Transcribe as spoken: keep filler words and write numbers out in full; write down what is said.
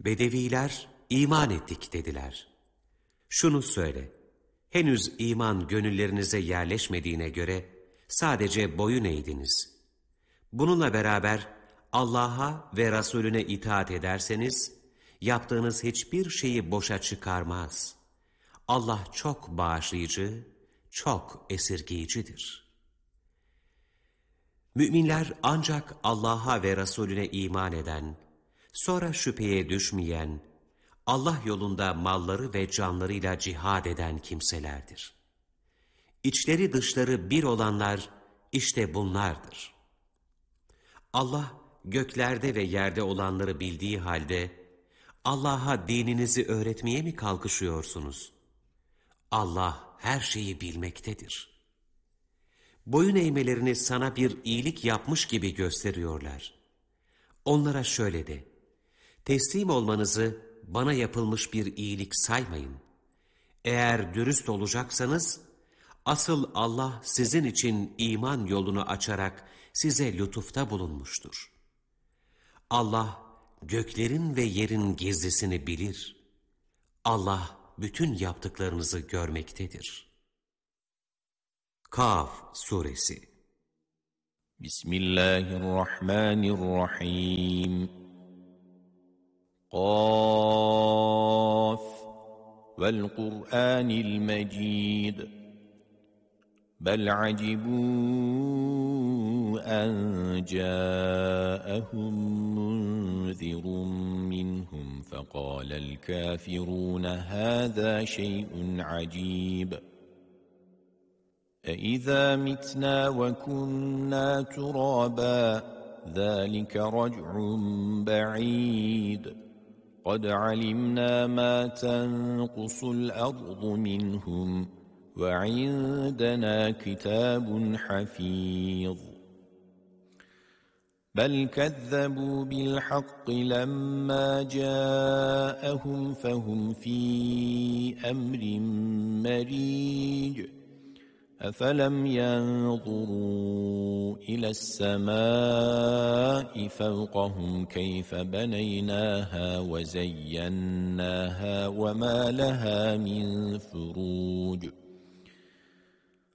Bedeviler iman ettik dediler. Şunu söyle, henüz iman gönüllerinize yerleşmediğine göre sadece boyun eğdiniz. Bununla beraber Allah'a ve Resulüne itaat ederseniz, yaptığınız hiçbir şeyi boşa çıkarmaz. Allah çok bağışlayıcı, çok esirgeyicidir. Müminler ancak Allah'a ve Resulüne iman eden, sonra şüpheye düşmeyen, Allah yolunda malları ve canlarıyla cihad eden kimselerdir. İçleri dışları bir olanlar işte bunlardır. Allah göklerde ve yerde olanları bildiği halde Allah'a dininizi öğretmeye mi kalkışıyorsunuz? Allah her şeyi bilmektedir. Boyun eğmelerini sana bir iyilik yapmış gibi gösteriyorlar. Onlara şöyle de, teslim olmanızı bana yapılmış bir iyilik saymayın. Eğer dürüst olacaksanız, asıl Allah sizin için iman yolunu açarak size lütufta bulunmuştur. Allah göklerin ve yerin gizlisini bilir. Allah bütün yaptıklarınızı görmektedir. Kaf Suresi. Bismillahirrahmanirrahim. Kaf vel Kur'anil Mecid. Bel acibu en câehum munzirun minhum fekâlel kâfirûne hâzâ şey'un acîb. أَإِذَا مِتْنَا وَكُنَّا تُرَابًا ذَلِكَ رَجْعٌ بَعِيدٌ قَدْ عَلِمْنَا مَا تَنْقُصُ الْأَرْضُ مِنْهُمْ وَعِنْدَنَا كِتَابٌ حَفِيظٌ بَلْ كَذَّبُوا بِالْحَقِّ لَمَّا جَاءَهُمْ فَهُمْ فِي أَمْرٍ مَرِيجٍ أَفَلَمْ يَنْظُرُوا إِلَى السَّمَاءِ فَوْقَهُمْ كَيْفَ بَنَيْنَاهَا وَزَيَّنَّاهَا وَمَا لَهَا مِنْ فُرُوجٍ